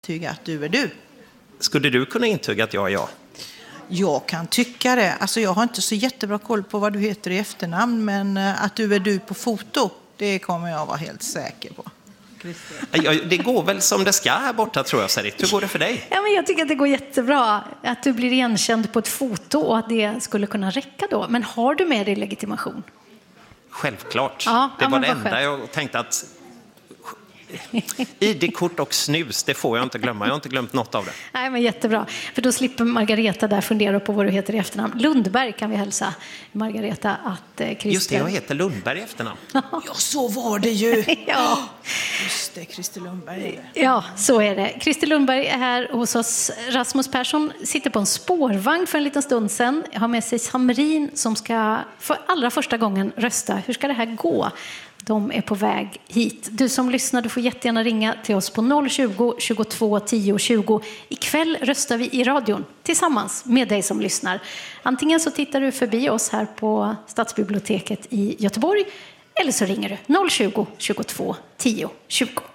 intyga att du är du. Skulle du kunna intyga att jag är jag? Jag kan tycka det. Alltså jag har inte så jättebra koll på vad du heter i efternamn, men att du är du på foto, det kommer jag vara helt säker på. Det går väl som det ska här borta, tror jag, Sarit. Hur går det för dig? Ja, men jag tycker att det går jättebra. Att du blir igenkänd på ett foto och att det skulle kunna räcka då. Men har du med dig legitimation? Självklart. Ja, det var det vad enda skönt. jag tänkte att... ID-kort och snus, det får jag inte glömma. Jag har inte glömt något av det. Nej, men jättebra. För då slipper Margareta där fundera på vad du heter i efternamn. Lundberg kan vi hälsa Margareta att Christer... Just det, jag heter Lundberg i efternamn. Ja, så var det ju. Ja. Just det, Christer Lundberg. Ja, så är det. Christer Lundberg är här hos oss. Rasmus Persson sitter på en spårvagn för en liten stund sedan. Har med sig Samrin som ska för allra första gången rösta. Hur ska det här gå? De är på väg hit. Du som lyssnar, du får jättegärna ringa till oss på 020 22 10 20. Ikväll röstar vi i radion tillsammans med dig som lyssnar. Antingen så tittar du förbi oss här på Stadsbiblioteket i Göteborg eller så ringer du 020 22 10 20.